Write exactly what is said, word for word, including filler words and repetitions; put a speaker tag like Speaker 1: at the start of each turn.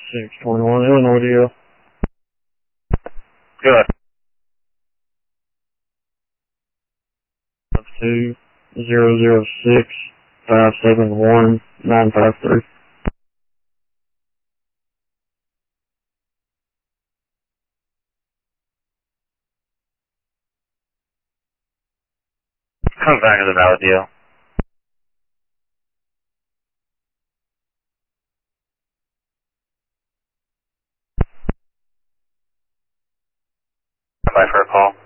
Speaker 1: six twenty-one, Illinois deal.
Speaker 2: Good.
Speaker 1: Two zero zero six five seven one nine five three.
Speaker 2: Comes back as a valid deal. Bye for a call.